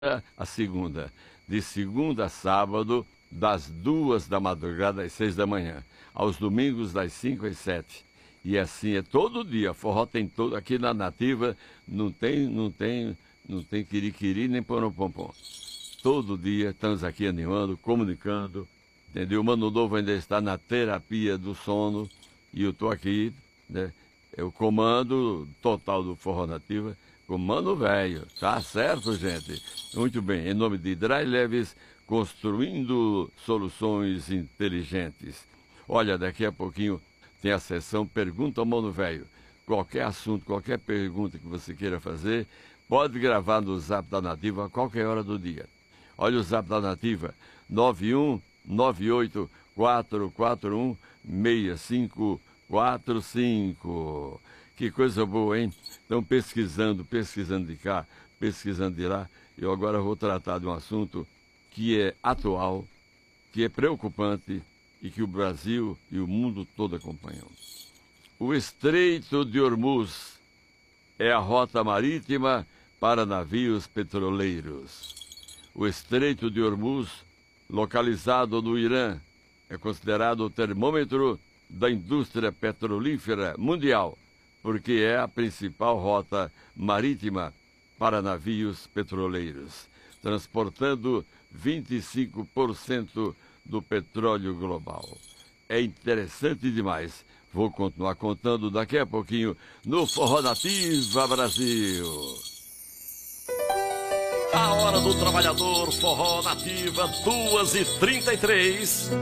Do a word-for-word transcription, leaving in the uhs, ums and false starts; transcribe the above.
a segunda. De segunda a sábado, das duas da madrugada às seis da manhã. Aos domingos, das cinco às sete. E assim é todo dia. Forró tem todo. Aqui na Nativa não tem, não tem, não tem quiriquiri nem poropompom. Todo dia estamos aqui animando, comunicando. Entendeu? O Mano Novo ainda está na terapia do sono. E eu estou aqui, né? É o comando total do Forró Nativa. Comando velho, tá certo, gente? Muito bem, em nome de Dry Leves, construindo soluções inteligentes. Olha, daqui a pouquinho tem a sessão Pergunta ao Mano Velho. Qualquer assunto, qualquer pergunta que você queira fazer, pode gravar no Zap da Nativa a qualquer hora do dia. Olha o Zap da Nativa, nove um nove oito quatro quatro um seis cinco quatro cinco. Que coisa boa, hein? Estão pesquisando, pesquisando de cá, pesquisando de lá. Eu agora vou tratar de um assunto que é atual, que é preocupante e que o Brasil e o mundo todo acompanham. O Estreito de Hormuz é a rota marítima para navios petroleiros. O Estreito de Hormuz, localizado no Irã, é considerado o termômetro da indústria petrolífera mundial, porque é a principal rota marítima para navios petroleiros, transportando vinte e cinco por cento do petróleo global. É interessante demais. Vou continuar contando daqui a pouquinho no Forró Nativa Brasil. A hora do trabalhador, Forró Nativa, duas e trinta e três.